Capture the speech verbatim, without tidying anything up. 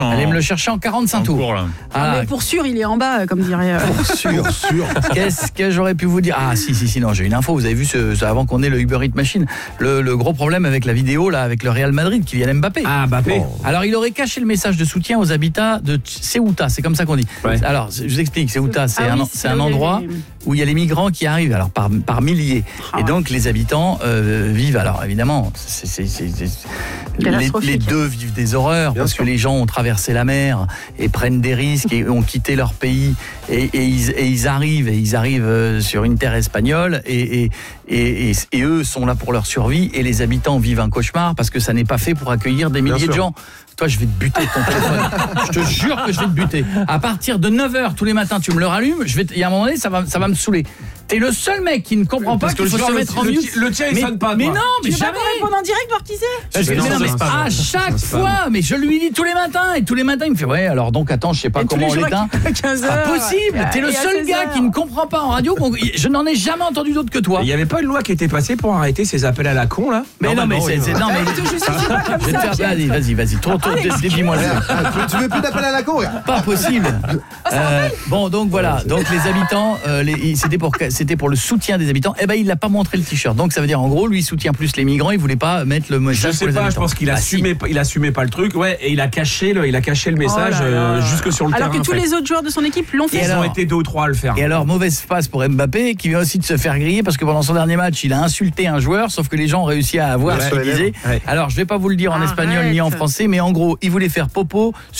Allez me le chercher en quarante-cinq tours. Cours, ah, mais pour sûr, il est en bas, comme dirait. Pour sûr, sûr. Qu'est-ce que j'aurais pu vous dire? Ah, si, si, si, non, j'ai une info. Vous avez vu, ce, ce, avant qu'on ait le Uber Eats Machine, le, le gros problème avec la vidéo, là, avec le Real Madrid, qui vient Mbappé. Ah, Mbappé. Oh. Alors, il aurait caché le message de soutien aux habitants de Ceuta, c'est comme ça qu'on dit. Ouais. Alors, je vous explique, Ceuta, c'est ah, un, oui, c'est un endroit les... où il y a les migrants qui arrivent, alors par, par milliers. Ah, et donc, ouais. les habitants euh, vivent, alors évidemment, c'est, c'est, c'est, c'est, les, les deux vivent des horreurs, Bien parce sûr. que les gens ont traversé la mer et prennent des risques et ont quitté leur pays et, et, ils, et ils arrivent et ils arrivent sur une terre espagnole et, et, et, et, et eux sont là pour leur survie et les habitants vivent un cauchemar parce que ça n'est pas fait pour accueillir des milliers de gens. Toi, je vais te buter ton téléphone. Je te jure que je vais te buter. À partir de neuf heures tous les matins, tu me le rallumes, je vais te... il y a un moment donné, ça va, ça va me saouler. T'es le seul mec qui ne comprend pas qu'il faut se mettre en mute. Le tien, il sonne pas. Mais non, mais tu jamais. Tu vas répondre en direct, voir qui c'est. Parce que non, mais à chaque fois, mais je lui dis tous les matins et tous les matins, il me fait ouais. Alors donc attends, je sais pas comment on l'éteint. quinze heures. Pas possible. T'es le seul gars qui ne comprend pas en radio. Je n'en ai jamais entendu d'autre que toi. Il y avait pas une loi qui était passée pour arrêter ces appels à la con là? Mais non, mais c'est non mais je vais te faire. Vas-y, vas-y, vas-y. Trop, trop. Dis-moi. Tu veux plus d'appel à la con? Pas possible. Bon, donc voilà. Donc les habitants, c'était pour, c'était pour le soutien des habitants. Eh ben, il n'a pas montré le t-shirt. Donc ça veut dire en gros, lui il soutient plus les migrants. Il voulait pas mettre le message. Je sais pas. Je pense qu'il assumait, ah, si. il assumait pas le truc. Ouais, et il a caché le, il a caché le message oh euh, jusque sur le alors terrain. Alors que tous en fait. les autres joueurs de son équipe l'ont fait. Ils ont été deux ou trois à le faire. Et alors mauvaise passe pour Mbappé qui vient aussi de se faire griller parce que pendant son dernier match, il a insulté un joueur, sauf que les gens ont réussi à avoir ouais, ce qu'il disait. Ouais. Alors je vais pas vous le dire en ah, espagnol arrête. ni en français, mais en gros, il voulait faire popo